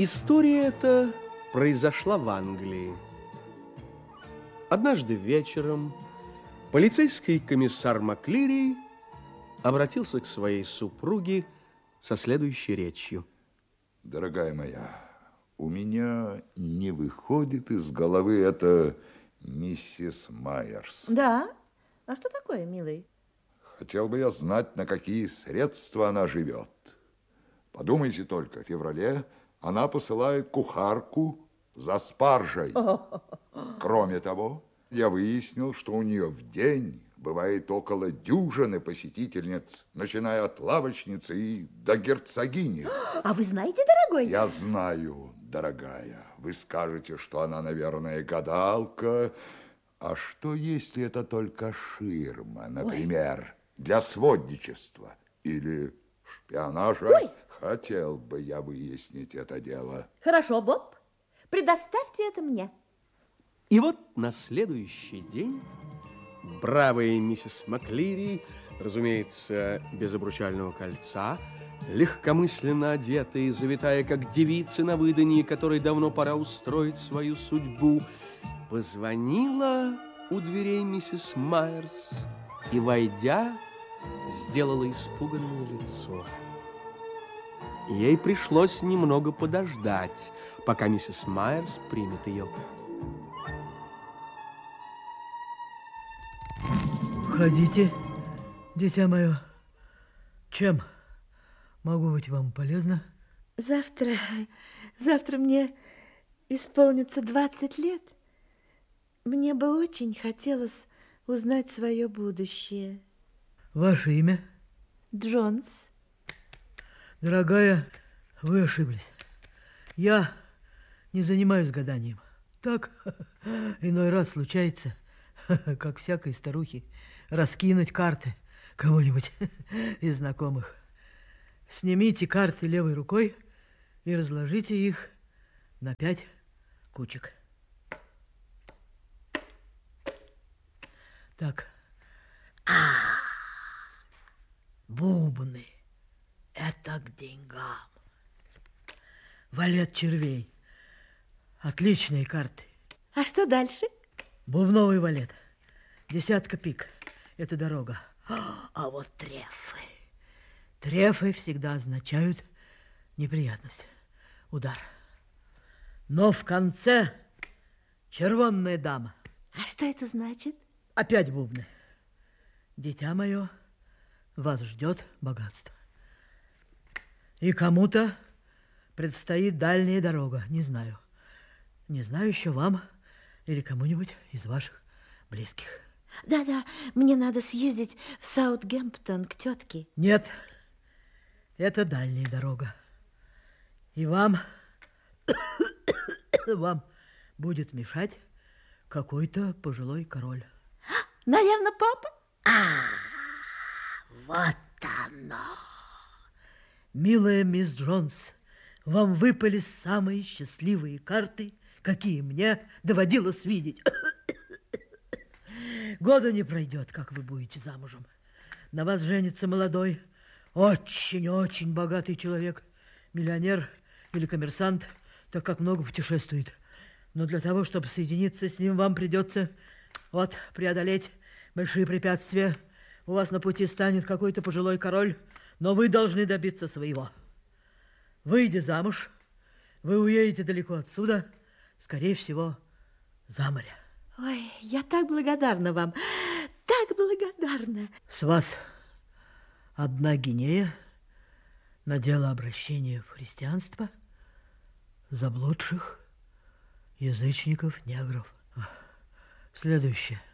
История эта произошла в Англии. Однажды вечером полицейский комиссар Маклири обратился к своей супруге со следующей речью. Дорогая моя, у меня не выходит из головы эта миссис Майерс. Да? А что такое, милый? Хотел бы я знать, на какие средства она живет. Подумайте только, в феврале она посылает кухарку за спаржей. Кроме того, я выяснил, что у нее в день бывает около дюжины посетительниц, начиная от лавочницы и до герцогини. А вы знаете, дорогой? Я знаю, дорогая. Вы скажете, что она, наверное, гадалка. А что, если это только ширма, например, для сводничества или шпионажа? Ой. Хотел бы я выяснить это дело. Хорошо, Боб. Предоставьте это мне. И вот на следующий день бравая миссис Маклири, разумеется, без обручального кольца, легкомысленно одетая и завитая, как девица на выданье, которой давно пора устроить свою судьбу, позвонила у дверей миссис Майерс и, войдя, сделала испуганное лицо. Ей пришлось немного подождать, пока миссис Майерс примет ее. Входите, дитя мое. Чем могу быть вам полезна? Завтра мне исполнится 20 лет. Мне бы очень хотелось узнать свое будущее. Ваше имя? Джонс. Дорогая, вы ошиблись. Я не занимаюсь гаданием. Так, иной раз случается, как всякой старухе, раскинуть карты кого-нибудь из знакомых. Снимите карты левой рукой и разложите их на 5 кучек. Так. Бубны. Это к деньгам. Валет червей. Отличные карты. А что дальше? Бубновый валет. 10 пик. Это дорога. А вот трефы. Трефы всегда означают неприятность. Удар. Но в конце червонная дама. А что это значит? Опять бубны. Дитя мое, вас ждет богатство. И кому-то предстоит дальняя дорога. Не знаю. Не знаю еще вам или кому-нибудь из ваших близких. Да, мне надо съездить в Саутгемптон к тетке. Нет, это дальняя дорога. И вам будет мешать какой-то пожилой король. Наверное, папа? Вот оно. Милая мисс Джонс, вам выпали самые счастливые карты, какие мне доводилось видеть. Года не пройдет, как вы будете замужем. На вас женится молодой, очень-очень богатый человек, миллионер или коммерсант, так как много путешествует. Но для того, чтобы соединиться с ним, вам придется преодолеть большие препятствия. У вас на пути станет какой-то пожилой король, но вы должны добиться своего. Выйдя замуж, вы уедете далеко отсюда, скорее всего, за море. Ой, я так благодарна вам, так благодарна. С вас 1 гинея на дело обращения в христианство заблудших язычников-негров. Следующее.